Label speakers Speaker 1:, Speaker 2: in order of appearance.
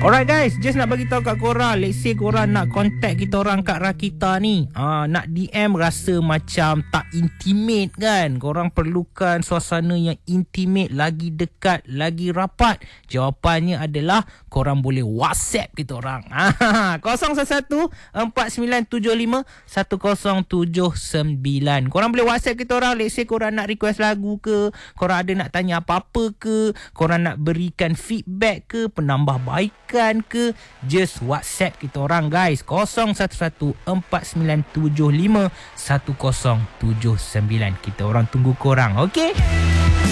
Speaker 1: Alright guys, just nak bagi tahu kat korang, let's say korang nak contact kita orang kat Rakita ni, nak DM rasa macam tak intimate kan, korang perlukan suasana yang intimate, lagi dekat, lagi rapat. Jawapannya adalah korang boleh WhatsApp kita orang. 011-4975-1079. Korang boleh WhatsApp kita orang. Let's say korang nak request lagu ke, korang ada nak tanya apa-apa ke, korang nak berikan feedback ke, penambahbaikan ke, just WhatsApp kita orang guys. 011-4975-1079. Kita orang tunggu korang, okay?